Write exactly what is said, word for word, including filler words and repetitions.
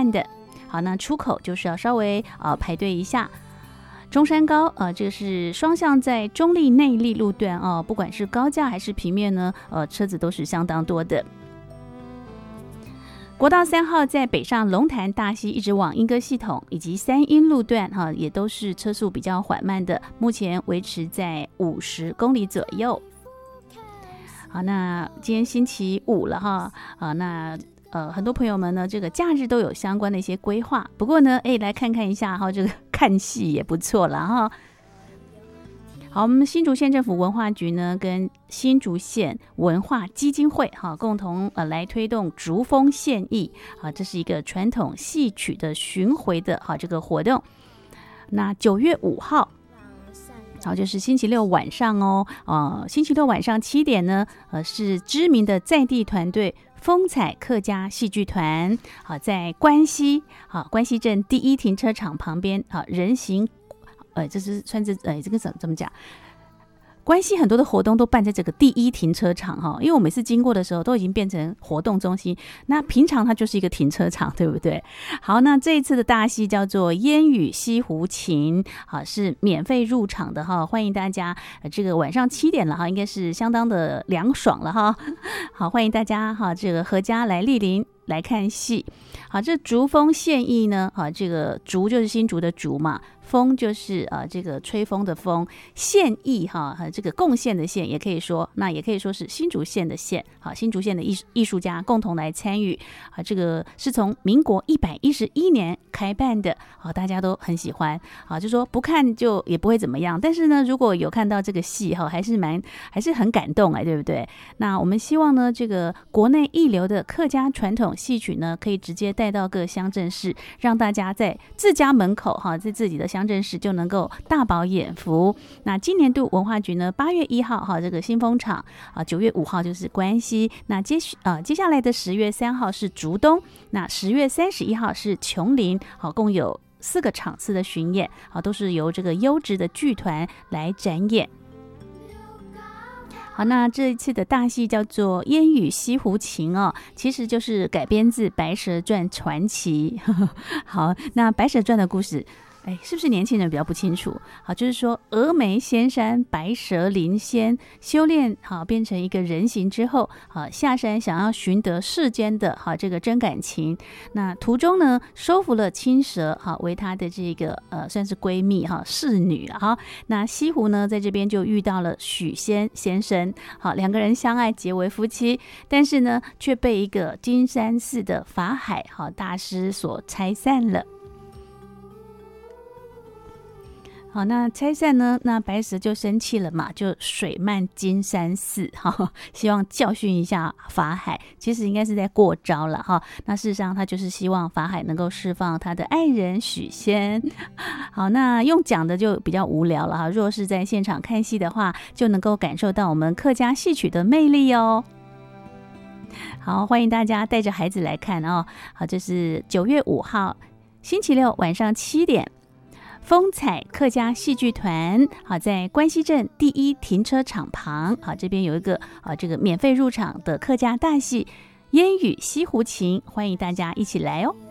办的。好，那出口就是要稍微呃排队一下。中山高呃，这个是双向在中立内坜路段哦，不管是高架还是平面呢，呃，车子都是相当多的。国道三号在北上龙潭大溪一直往莺歌系统以及三鶯路段哈、啊，也都是车速比较缓慢的，目前维持在五十公里左右。好，那今天星期五了哈，啊，那呃，很多朋友们呢，这个假日都有相关的一些规划。不过呢，哎，来看看一下哈，这个看戏也不错了哈。好，我们新竹县政府文化局呢，跟新竹县文化基金会哈，共同呃来推动竹风献艺啊，这是一个传统戏曲的巡回的哈这个活动。那九月五号。好，就是星期六晚上哦，呃，星期六晚上七点呢，呃，是知名的在地团队风采客家戏剧团，好，在关西，好，关西镇第一停车场旁边，好，人行，呃，这是算是，呃，这个怎怎么讲？关西很多的活动都办在这个第一停车场哈，因为我每次经过的时候都已经变成活动中心，那平常它就是一个停车场，对不对？好，那这一次的大戏叫做《烟雨西湖情》，好，是免费入场的哈，欢迎大家，呃、这个晚上七点了哈，应该是相当的凉爽了哈，好，欢迎大家哈，这个阖家来莅临来看戏。好，这竹风献艺呢，好，这个竹就是新竹的竹嘛。风就是呃这个吹风的风，献艺哈，这个贡献的献也可以说，那也可以说是新竹县的县，好，新竹县的艺艺术家共同来参与啊，这个是从民国一百一十一年开办的，好，大家都很喜欢啊，就说不看就也不会怎么样，但是呢，如果有看到这个戏哈，还是蛮还是很感动哎，对不对？那我们希望呢，这个国内一流的客家传统戏曲呢，可以直接带到各乡镇市，让大家在自家门口哈，在自己的乡乡镇市就能够大饱眼福。那今年度文化局呢，八月一号哈这个新风场啊，九月五号就是关西，那接啊接下来的十月三号是竹东，那十月三十一号是琼林，好，共有四个场次的巡演，好，都是由这个优质的剧团来展演。好，那这一次的大戏叫做《烟雨西湖情》哦，其实就是改编自《白蛇传》传奇。好，那《白蛇传》的故事。哎，是不是年轻人比较不清楚？好，就是说峨眉仙山白蛇灵仙修炼好变成一个人形之后，好下山想要寻得世间的好这个真感情。那途中呢，收服了青蛇，好为他的这个呃算是闺蜜哈侍女了哈。那西湖呢，在这边就遇到了许仙先生，好两个人相爱结为夫妻，但是呢，却被一个金山寺的法海好大师所拆散了。好，那拆散呢？那白蛇就生气了嘛，就水漫金山寺，哈，希望教训一下法海。其实应该是在过招了哈。那事实上，他就是希望法海能够释放他的爱人许仙。好，那用讲的就比较无聊了哈。若是在现场看戏的话，就能够感受到我们客家戏曲的魅力哦。好，欢迎大家带着孩子来看哦。好，这是九月五号星期六晚上七点。风采客家戏剧团，好，在关西镇第一停车场旁，好，这边有一个啊，这个免费入场的客家大戏《烟雨西湖情》，欢迎大家一起来哦。